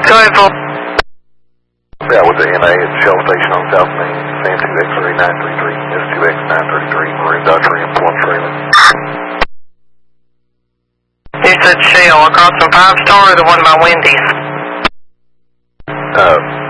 Go ahead, Paul. Yeah, with the NA at Shell Station on South Main, Sam 2X-ray 933, S2X 933, Maroon Dodge Ram, Plum Trailer. You said Shell across from 5 Star or the one by Wendy's?